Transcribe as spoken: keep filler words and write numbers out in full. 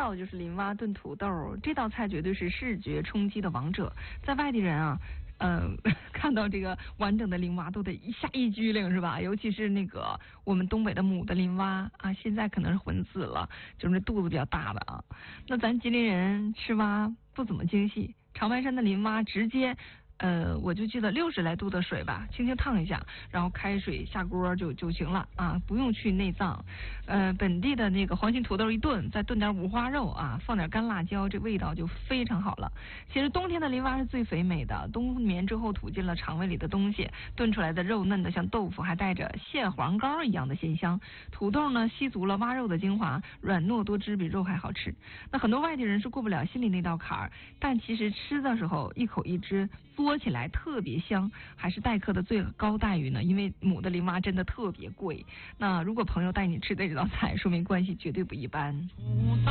道的就是林蛙炖土豆，这道菜绝对是视觉冲击的王者，在外地人啊。呃，看到这个完整的林蛙都得一下一激灵是吧？尤其是那个我们东北的母的林蛙啊，现在可能是混死了，就是那肚子比较大的啊。那咱吉林人吃蛙不怎么精细，长白山的林蛙直接。呃，我就记得六十来度的水吧，轻轻烫一下，然后开水下锅就就行了啊，不用去内脏。呃，本地的那个黄心土豆一炖，再炖点五花肉啊，放点干辣椒，这味道就非常好了。其实冬天的林蛙是最肥美的，冬眠之后吐进了肠胃里的东西，炖出来的肉嫩的像豆腐，还带着蟹黄膏一样的鲜香。土豆呢吸足了蛙肉的精华，软糯多汁，比肉还好吃。那很多外地人是过不了心里那道坎儿，但其实吃的时候一口一只。嘬起来特别香，还是待客的最高待遇呢？因为母的林蛙真的特别贵。那如果朋友带你吃的这道菜，说明关系绝对不一般。